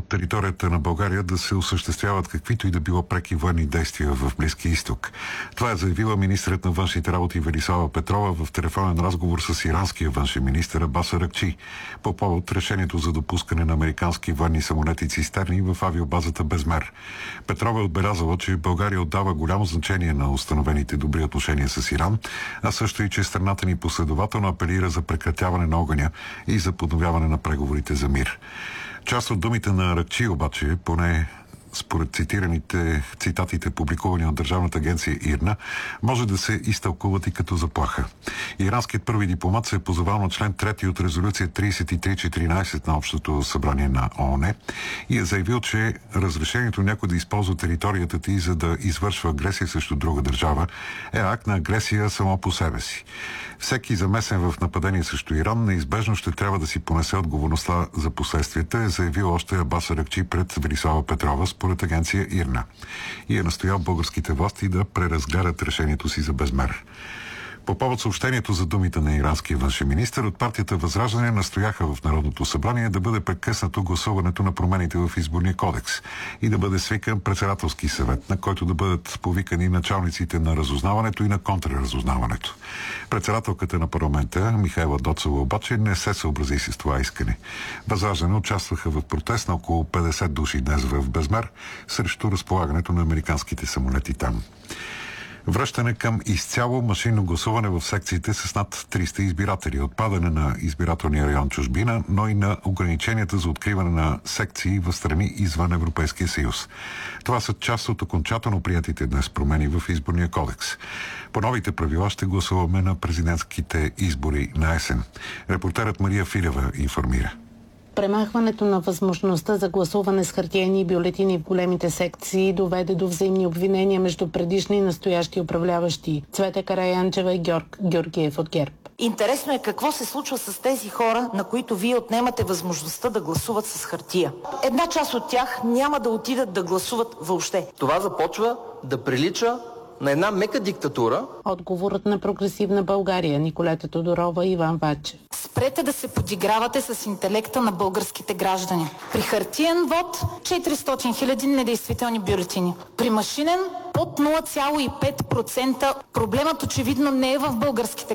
територията на България да се осъществяват каквито и да било преки военни действия в Близкия изток. Това е заявила министърът на външните работи Велислава Петрова в телефонен разговор с иранския външен министър Абас Аракчи по повод решението за допускане на американски военни самолети цистерни в авиобазата Безмер. Петрова е отбелязала, че България отдава голямо значение на установените добри отношения с Иран, а също и че страната ни последователно апелира за прекратяване на огъня и за подновяване на преговорите за мир. Част от думите на Аракчи обаче, поне според цитатите, публикувани от Държавната агенция ИРНА, може да се изтълкуват и като заплаха. Иранският първи дипломат се е позовал на член 3 от резолюция 3314 на Общото събрание на ООН и е заявил, че разрешението някой да използва територията ти за да извършва агресия срещу друга държава е акт на агресия само по себе си. Всеки замесен в нападение срещу Иран неизбежно ще трябва да си понесе отговорността за последствията, е заявил още Абас Аракчи пред Велислава Петрова според агенция ИРНА и е настоял българските власти да преразгледат решението си за Безмер. По повод съобщението за думите на иранския външен министър, от партията Възраждане настояха в Народното събрание да бъде прекъснато гласуването на промените в Изборния кодекс и да бъде свикан председателски съвет, на който да бъдат повикани началниците на разузнаването и на контрразузнаването. Председателката на парламента Михаела Доцова обаче не се съобрази с това искане. Възраждане участваха в протест на около 50 души днес в Безмер срещу разполагането на американските самолети там. Връщане към изцяло машинно гласуване в секциите с над 300 избиратели. Отпадане на избирателния район чужбина, но и на ограниченията за откриване на секции в страни извън Европейския съюз. Това са част от окончателно приятите днес промени в Изборния кодекс. По новите правила ще гласуваме на президентските избори на есен. Репортерът Мария Филева информира. Премахването на възможността за гласуване с хартиени бюлетини в големите секции доведе до взаимни обвинения между предишни и настоящи управляващи. Цвета Караянчева и Георг Георгиев от ГЕРБ. Интересно е какво се случва с тези хора, на които вие отнемате възможността да гласуват с хартия. Една част от тях няма да отидат да гласуват въобще. Това започва да прилича на една мека диктатура. Отговорът на Прогресивна България, Николета Тодорова и Иван Вачев. Спрете да се подигравате с интелекта на българските граждани. При хартиен вод 400 000 недействителни бюлетини. При машинен под 0,5%. Проблемът очевидно не е в българските